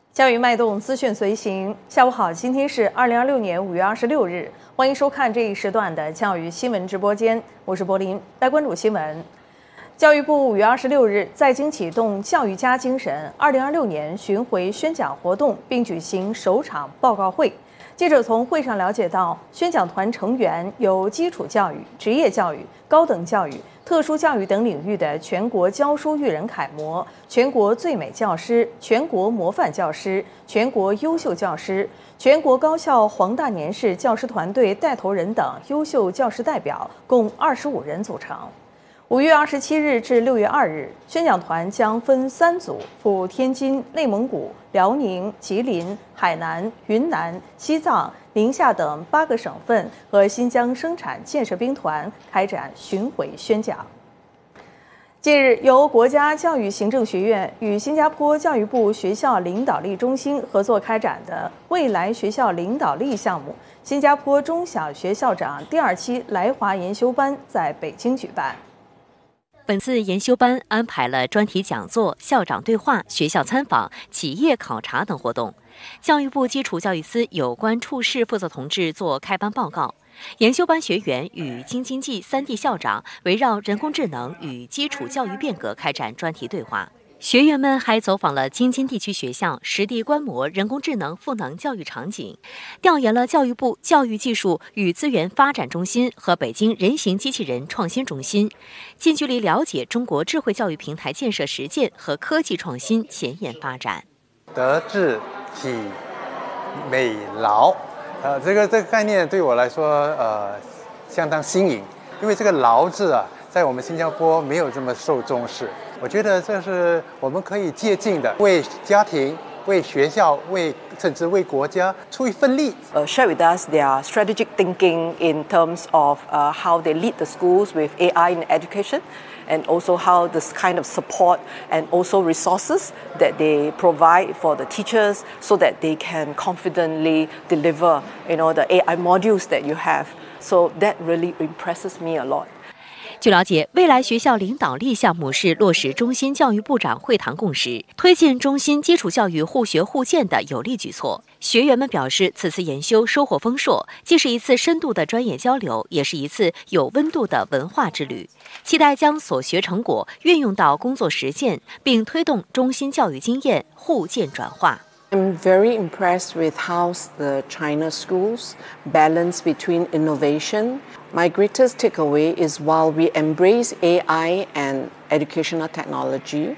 教育脉动，资讯随行。下午好，今天是2026年5月26日，欢迎收看这一时段的教育新闻直播间，我是柏林，来关注新闻。教育部5月26日在京启动教育家精神2026年巡回宣讲活动，并举行首场报告会。记者从会上了解到，宣讲团成员有基础教育、职业教育、高等教育、特殊教育等领域的全国教书育人楷模、全国最美教师、全国模范教师、全国优秀教师、全国高校黄大年市教师团队带头人等优秀教师代表，共25人组成。5月27日至6月2日，宣讲团将分3组赴天津、内蒙古、辽宁、吉林、海南、云南、西藏、宁夏等8个省份和新疆生产建设兵团开展巡回宣讲。近日，由国家教育行政学院与新加坡教育部学校领导力中心合作开展的未来学校领导力项目新加坡中小学校长第2期来华研修班在北京举办。 本次研修班安排了专题讲座、校长对话、学校参访、企业考察等活动。教育部基础教育司有关处室负责同志做开班报告。研修班学员与京津冀3地校长围绕人工智能与基础教育变革开展专题对话。学员们还走访了京津地区学校，实地观摩人工智能赋能教育场景，调研了教育部教育技术与资源发展中心和北京人形机器人创新中心，近距离了解中国智慧教育平台建设实践和科技创新前沿发展。 德智体美劳，这个概念对我来说相当新颖，因为这个劳字啊，在我们新加坡没有这么受重视。我觉得这是我们可以借鉴的，为家庭、为学校、甚至为国家出一份力。 Share with us their strategic thinking in terms of how they lead the schools with AI in education, and also how this kind of support and also resources that they provide for the teachers so that they can confidently deliver, the AI modules that you have. So that really impresses me a lot. 据了解，未来学校领导力项目是落实中新教育部长会谈共识，推进中新基础教育互学互鉴的有力举措。学员们表示，此次研修收获丰硕，既是一次深度的专业交流，也是一次有温度的文化之旅。期待将所学成果运用到工作实践，并推动中新教育经验互鉴转化。 I'm very impressed with how the China schools balance between innovation. My greatest takeaway is while we embrace AI and educational technology,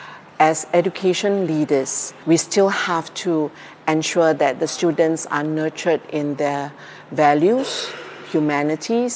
as education leaders, we still have to ensure that the students are nurtured in their values, humanities,